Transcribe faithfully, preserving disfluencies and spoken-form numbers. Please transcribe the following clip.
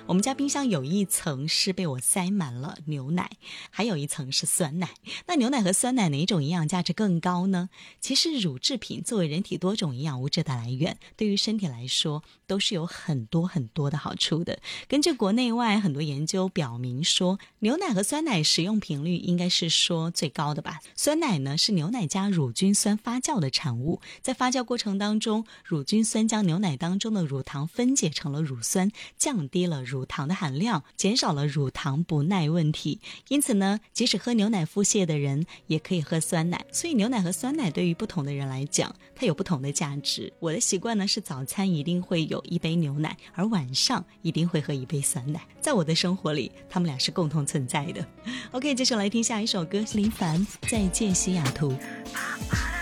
我们家冰箱有一层是被我塞满了牛奶，还有一层是酸奶。那牛奶和酸奶哪一种营养价值更高呢？其实乳制品作为人体多种营养物质的来源，对于身体来说都是有很多很多的好处的。根据国内外很多研究表明说，牛奶和酸奶使用频率应该是说最高的吧。酸奶呢是牛奶加乳菌酸发酵的产物，在发酵过程当中，乳菌酸将牛奶当中的乳糖分解成了乳酸，降低了乳糖的含量，减少了乳糖不耐问题。因此呢，即使喝牛奶腹泻的人也可以喝酸奶。所以牛奶和酸奶对于不同的人来讲，它有不同的价值。我的习惯呢是早餐一定会有一杯牛奶，而晚上一定会喝一杯酸奶。在我的生活里，他们俩是共同存在的。OK， 接下来听下一首歌，林凡《再见西雅图》。